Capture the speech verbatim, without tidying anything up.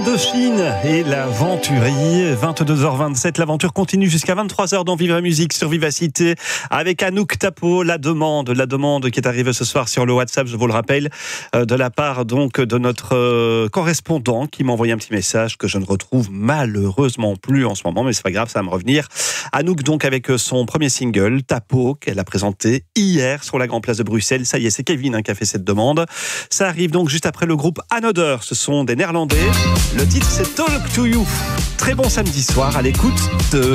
Indochine et l'aventurier, vingt-deux heures vingt-sept, l'aventure continue jusqu'à vingt-trois heures dans Vivre Musique sur Vivacité avec Anouk Tapo, la demande, la demande qui est arrivée ce soir sur le WhatsApp, je vous le rappelle, de la part donc de notre correspondant qui m'a envoyé un petit message que je ne retrouve malheureusement plus en ce moment, mais c'est pas grave, ça va me revenir. Anouk donc avec son premier single, Tapo, qu'elle a présenté hier sur la Grand Place de Bruxelles. Ça y est, c'est Kevin hein, qui a fait cette demande. Ça arrive donc juste après le groupe Another, ce sont des Néerlandais. Le titre c'est Talk to You. Très bon samedi soir à l'écoute de